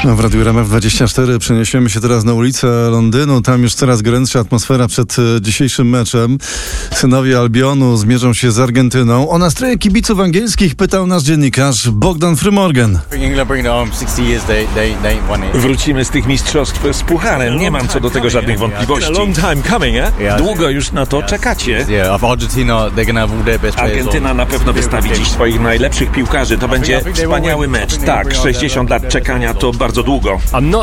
W Radiu RMF24 przeniesiemy się teraz na ulicę Londynu. Tam już coraz gorętsza atmosfera przed dzisiejszym meczem. Synowie Albionu zmierzą się z Argentyną. O nastroje kibiców angielskich pytał nasz dziennikarz Bogdan Frymorgan. Wrócimy z tych mistrzostw z pucharem. Nie mam co do tego żadnych wątpliwości. Długo już na to czekacie. Argentyna na pewno wystawi dziś swoich najlepszych piłkarzy. To będzie wspaniały mecz. Tak, 60 lat czekania to bardzo długo.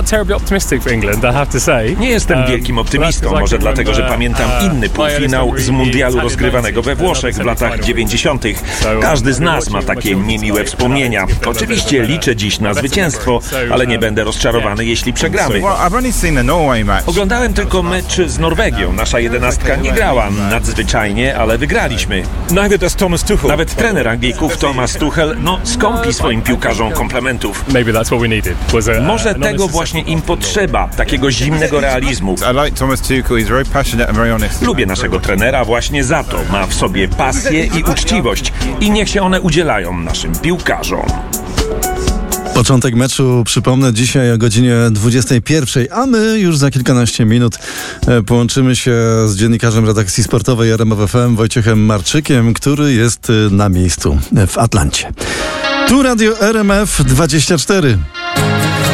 Nie jestem wielkim optymistą, może dlatego, że pamiętam inny półfinał z mundialu rozgrywanego we Włoszech w latach 90. Każdy z nas ma takie niemiłe wspomnienia. Oczywiście liczę dziś na zwycięstwo, ale nie będę rozczarowany, jeśli przegramy. Oglądałem tylko mecz z Norwegią. Nasza jedenastka nie grała nadzwyczajnie, ale wygraliśmy. Nawet trener Anglików Thomas Tuchel skąpi swoim piłkarzom komplementów. Może tego właśnie im potrzeba, takiego zimnego realizmu. Lubię naszego trenera właśnie za to. Ma w sobie pasję i uczciwość. I niech się one udzielają naszym piłkarzom. Początek meczu, przypomnę, dzisiaj o godzinie 21, a my już za kilkanaście minut połączymy się z dziennikarzem redakcji sportowej RMF FM Wojciechem Marczykiem, który jest na miejscu w Atlancie. Tu Radio RMF 24.